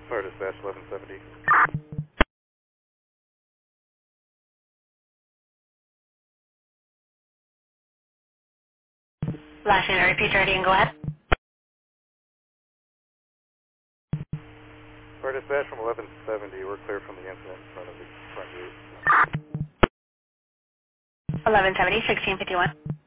Fire dispatch 1170. Last unit, repeat ready and go ahead. Fire dispatch from 1170. We're clear from the incident in front of the front gate. 1170, 1651.